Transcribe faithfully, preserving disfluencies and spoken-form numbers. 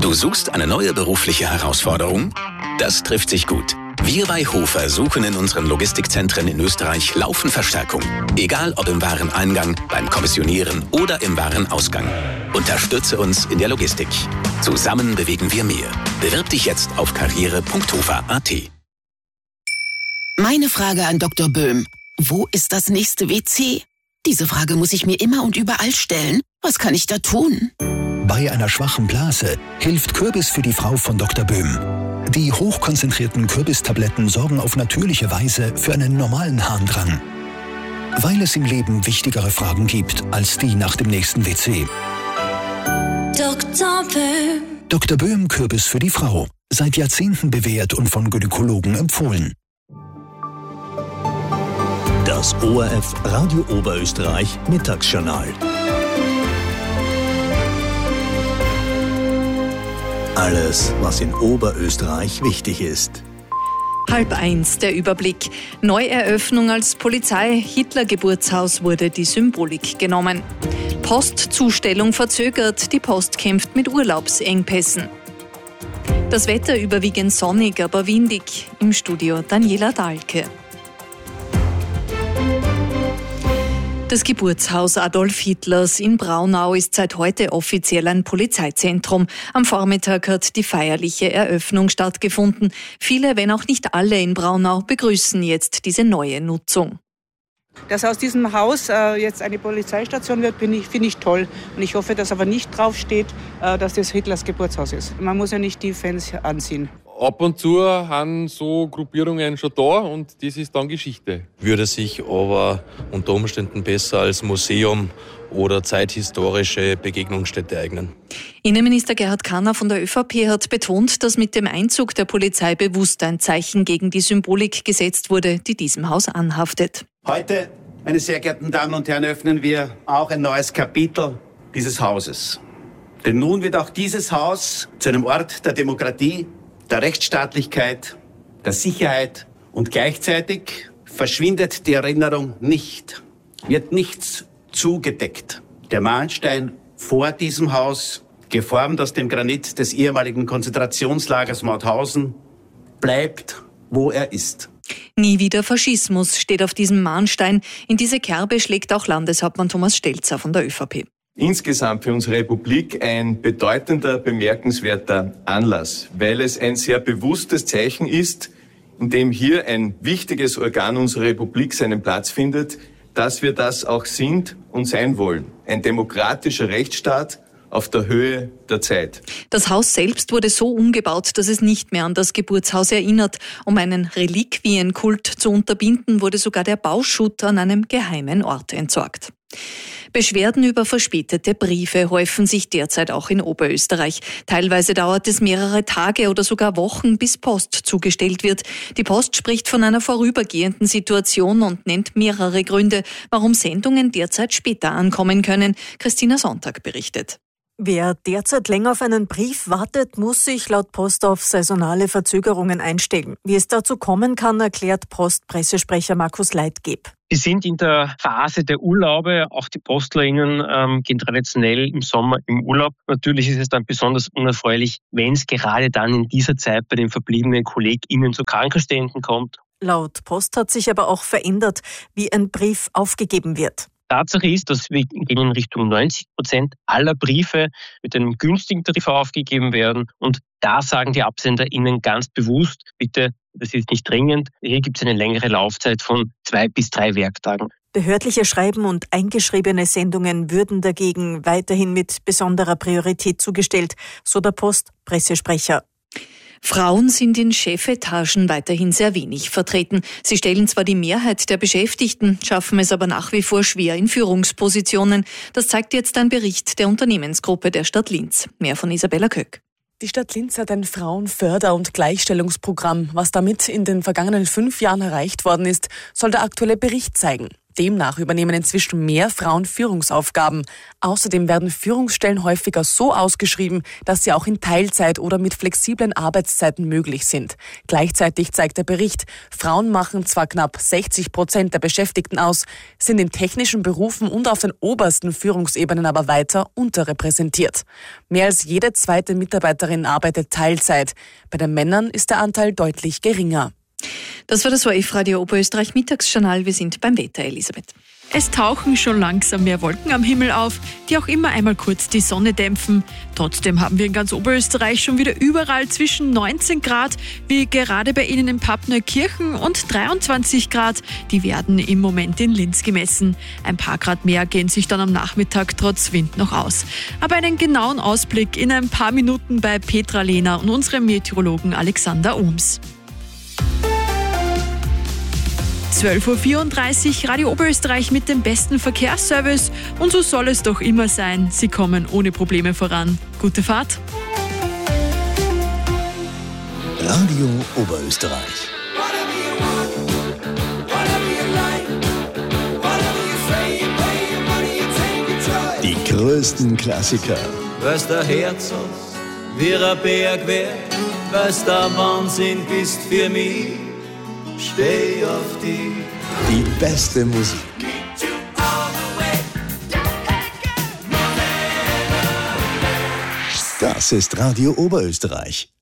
Du suchst eine neue berufliche Herausforderung? Das trifft sich gut. Wir bei Hofer suchen in unseren Logistikzentren in Österreich laufend Verstärkung. Egal ob im Wareneingang, beim Kommissionieren oder im Warenausgang. Unterstütze uns in der Logistik. Zusammen bewegen wir mehr. Bewirb dich jetzt auf karriere punkt hofer punkt at. Meine Frage an Doktor Böhm. Wo ist das nächste W C? Diese Frage muss ich mir immer und überall stellen. Was kann ich da tun? Bei einer schwachen Blase hilft Kürbis für die Frau von Doktor Böhm. Die hochkonzentrierten Kürbistabletten sorgen auf natürliche Weise für einen normalen Harndrang. Weil es im Leben wichtigere Fragen gibt als die nach dem nächsten W C. Doktor Böhm. Doktor Böhm Kürbis für die Frau. Seit Jahrzehnten bewährt und von Gynäkologen empfohlen. Das O R F Radio Oberösterreich Mittagsjournal. Alles, was in Oberösterreich wichtig ist. Halb eins, der Überblick. Neueröffnung als Polizei-Hitler-Geburtshaus wurde die Symbolik genommen. Postzustellung verzögert, die Post kämpft mit Urlaubsengpässen. Das Wetter überwiegend sonnig, aber windig. Im Studio Daniela Dahlke. Das Geburtshaus Adolf Hitlers in Braunau ist seit heute offiziell ein Polizeizentrum. Am Vormittag hat die feierliche Eröffnung stattgefunden. Viele, wenn auch nicht alle in Braunau, begrüßen jetzt diese neue Nutzung. Dass aus diesem Haus äh, jetzt eine Polizeistation wird, finde ich, finde ich toll. Und ich hoffe, dass aber nicht draufsteht, äh, dass das Hitlers Geburtshaus ist. Man muss ja nicht die Fans anziehen. Ab und zu haben so Gruppierungen schon da und das ist dann Geschichte. Würde sich aber unter Umständen besser als Museum oder zeithistorische Begegnungsstätte eignen. Innenminister Gerhard Kahner von der ÖVP hat betont, dass mit dem Einzug der Polizei bewusst ein Zeichen gegen die Symbolik gesetzt wurde, die diesem Haus anhaftet. Heute, meine sehr geehrten Damen und Herren, öffnen wir auch ein neues Kapitel dieses Hauses. Denn nun wird auch dieses Haus zu einem Ort der Demokratie, der Rechtsstaatlichkeit, der Sicherheit und gleichzeitig verschwindet die Erinnerung nicht, wird nichts zugedeckt. Der Mahnstein vor diesem Haus, geformt aus dem Granit des ehemaligen Konzentrationslagers Mauthausen, bleibt, wo er ist. Nie wieder Faschismus steht auf diesem Mahnstein. In diese Kerbe schlägt auch Landeshauptmann Thomas Stelzer von der ÖVP. Insgesamt für unsere Republik ein bedeutender, bemerkenswerter Anlass, weil es ein sehr bewusstes Zeichen ist, in dem hier ein wichtiges Organ unserer Republik seinen Platz findet, dass wir das auch sind und sein wollen. Ein demokratischer Rechtsstaat auf der Höhe der Zeit. Das Haus selbst wurde so umgebaut, dass es nicht mehr an das Geburtshaus erinnert. Um einen Reliquienkult zu unterbinden, wurde sogar der Bauschutt an einem geheimen Ort entsorgt. Beschwerden über verspätete Briefe häufen sich derzeit auch in Oberösterreich. Teilweise dauert es mehrere Tage oder sogar Wochen, bis Post zugestellt wird. Die Post spricht von einer vorübergehenden Situation und nennt mehrere Gründe, warum Sendungen derzeit später ankommen können. Christina Sonntag berichtet. Wer derzeit länger auf einen Brief wartet, muss sich laut Post auf saisonale Verzögerungen einstellen. Wie es dazu kommen kann, erklärt Post-Pressesprecher Markus Leitgeb. Wir sind in der Phase der Urlaube. Auch die PostlerInnen ähm, gehen traditionell im Sommer im Urlaub. Natürlich ist es dann besonders unerfreulich, wenn es gerade dann in dieser Zeit bei den verbliebenen KollegInnen zu Krankenständen kommt. Laut Post hat sich aber auch verändert, wie ein Brief aufgegeben wird. Tatsache ist, dass wir gehen in Richtung neunzig Prozent aller Briefe mit einem günstigen Tarif aufgegeben werden. Und da sagen die AbsenderInnen ganz bewusst, bitte, das ist nicht dringend. Hier gibt es eine längere Laufzeit von zwei bis drei Werktagen. Behördliche Schreiben und eingeschriebene Sendungen würden dagegen weiterhin mit besonderer Priorität zugestellt, so der Post-Pressesprecher. Frauen sind in Chefetagen weiterhin sehr wenig vertreten. Sie stellen zwar die Mehrheit der Beschäftigten, schaffen es aber nach wie vor schwer in Führungspositionen. Das zeigt jetzt ein Bericht der Unternehmensgruppe der Stadt Linz. Mehr von Isabella Köck. Die Stadt Linz hat ein Frauenförder- und Gleichstellungsprogramm. Was damit in den vergangenen fünf Jahren erreicht worden ist, soll der aktuelle Bericht zeigen. Demnach übernehmen inzwischen mehr Frauen Führungsaufgaben. Außerdem werden Führungsstellen häufiger so ausgeschrieben, dass sie auch in Teilzeit oder mit flexiblen Arbeitszeiten möglich sind. Gleichzeitig zeigt der Bericht, Frauen machen zwar knapp sechzig Prozent der Beschäftigten aus, sind in technischen Berufen und auf den obersten Führungsebenen aber weiter unterrepräsentiert. Mehr als jede zweite Mitarbeiterin arbeitet Teilzeit. Bei den Männern ist der Anteil deutlich geringer. Das war das O R F-Radio Oberösterreich Mittagsjournal. Wir sind beim Wetter, Elisabeth. Es tauchen schon langsam mehr Wolken am Himmel auf, die auch immer einmal kurz die Sonne dämpfen. Trotzdem haben wir in ganz Oberösterreich schon wieder überall zwischen neunzehn Grad, wie gerade bei Ihnen in Pappneukirchen, und dreiundzwanzig Grad. Die werden im Moment in Linz gemessen. Ein paar Grad mehr gehen sich dann am Nachmittag trotz Wind noch aus. Aber einen genauen Ausblick in ein paar Minuten bei Petra Lehner und unserem Meteorologen Alexander Ohms. zwölf Uhr vierunddreißig, Radio Oberösterreich mit dem besten Verkehrsservice. Und so soll es doch immer sein. Sie kommen ohne Probleme voran. Gute Fahrt. Radio Oberösterreich. Die größten Klassiker. Was der Herz wie ein Berg wär, was der Wahnsinn bist für mich. Steh auf die. Die beste Musik. Das ist Radio Oberösterreich.